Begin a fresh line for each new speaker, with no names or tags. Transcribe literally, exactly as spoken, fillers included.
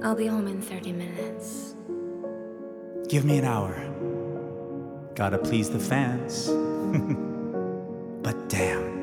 I'll be home in thirty minutes.
Give me an hour. Gotta please the fans. But damn,